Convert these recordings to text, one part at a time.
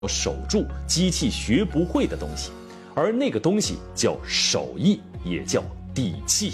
守住机器学不会的东西，而那个东西叫手艺，也叫底气。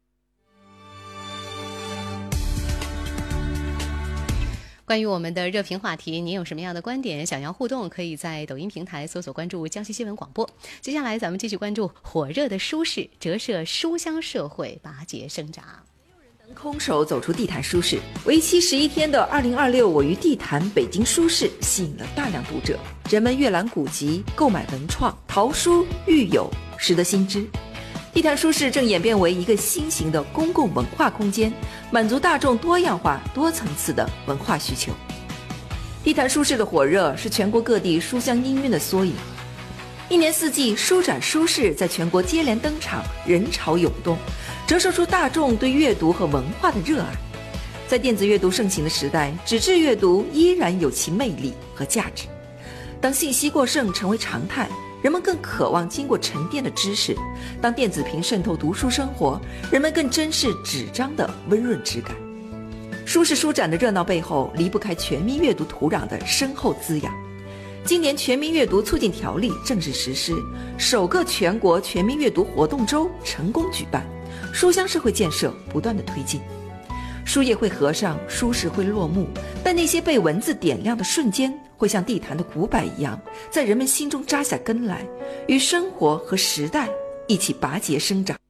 关于我们的热评话题，您有什么样的观点想要互动，可以在抖音平台搜索关注江西新闻广播。接下来咱们继续关注火热的书市，折射书香社会，拔节生长。 空手走出地坛书市，为期11天的2026我于地坛北京书市吸引了大量读者，人们阅览古籍，购买文创、淘书、育友，识得新知。地坛书市正演变为一个新型的公共文化空间，满足大众多样化、多层次的文化需求。地坛书市的火热是全国各地书香氤氲的缩影。一年四季，书展书市在全国接连登场，人潮涌动，折射出大众对阅读和文化的热爱。在电子阅读盛行的时代，纸质阅读依然有其魅力和价值。当信息过剩成为常态，人们更渴望经过沉淀的知识。当电子屏渗透读书生活，人们更珍视纸张的温润质感。书市书展的热闹背后，离不开全民阅读土壤的深厚滋养。今年全民阅读促进条例正式实施，首个全国全民阅读活动周成功举办，书香社会建设不断的推进。书页会合上，书市会落幕，但那些被文字点亮的瞬间，会像地坛的古柏一样，在人们心中扎下根来，与生活和时代一起拔节生长。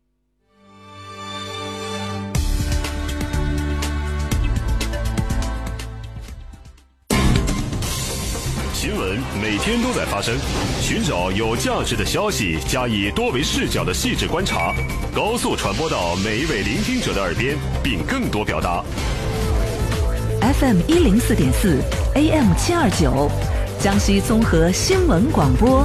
新闻每天都在发生，寻找有价值的消息，加以多维视角的细致观察，高速传播到每一位聆听者的耳边，并更多表达。 FM 104.4 AM 729，江西综合新闻广播。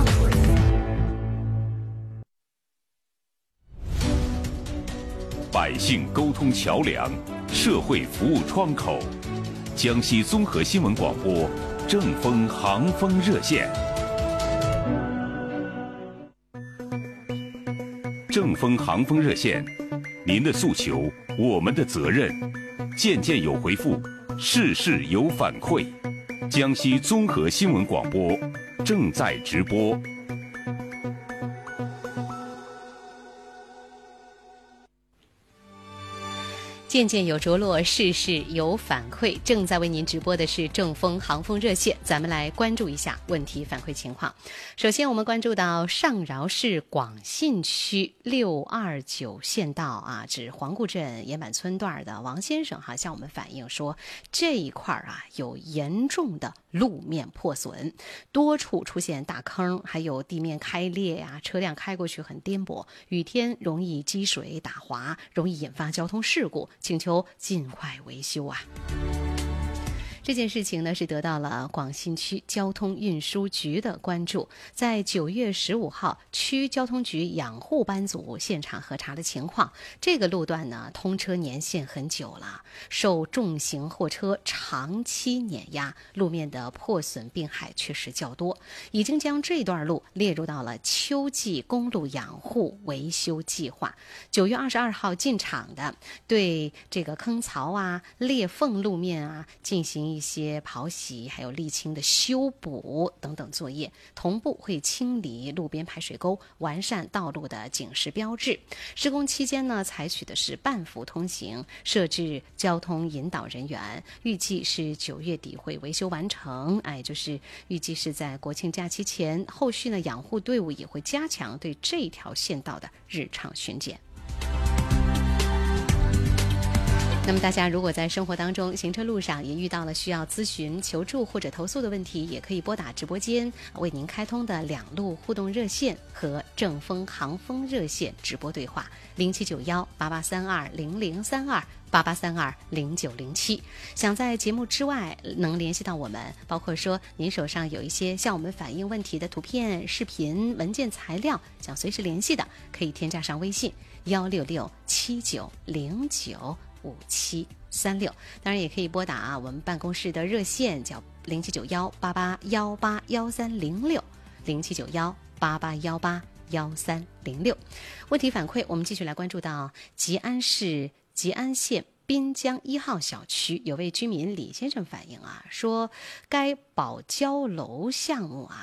百姓沟通桥梁，社会服务窗口，江西综合新闻广播。正风航风热线，正风航风热线，您的诉求，我们的责任，件件有回复，事事有反馈。江西综合新闻广播正在直播。 件件有着落，事事有反馈。正在为您直播的是正风航风热线，咱们来关注一下问题反馈情况。首先我们关注到上饶市广信区629县道指黄固镇岩板村段的王先生向我们反映说，这一块有严重的路面破损，多处出现大坑，还有地面开裂车辆开过去很颠簸，雨天容易积水打滑，容易引发交通事故，请求尽快维修这件事情呢，是得到了广信区交通运输局的关注。在9月15号，区交通局养护班组现场核查的情况，这个路段呢，通车年限很久了，受重型货车长期碾压，路面的破损病害确实较多，已经将这段路列入到了秋季公路养护维修计划。9月22号进场的，对这个坑槽裂缝路面进行一些刨洗还有沥青的修补等等作业，同步会清理路边排水沟，完善道路的警示标志。施工期间呢，采取的是半幅通行，设置交通引导人员，预计是9月底会维修完成，就是预计是在国庆假期前。后续呢，养护队伍也会加强对这条县道的日常巡检。那么大家如果在生活当中行车路上也遇到了需要咨询求助或者投诉的问题，也可以拨打直播间为您开通的2路互动热线和正风航风热线直播对话079188320032 88320907。想在节目之外能联系到我们，包括说您手上有一些向我们反映问题的图片、视频、文件材料，想随时联系的，可以添加上微信16679095736，当然也可以拨打我们办公室的热线，叫079188181306 079188181306。问题反馈，我们继续来关注到吉安市吉安县滨江1号小区有位居民李先生反映啊，说该保交楼项目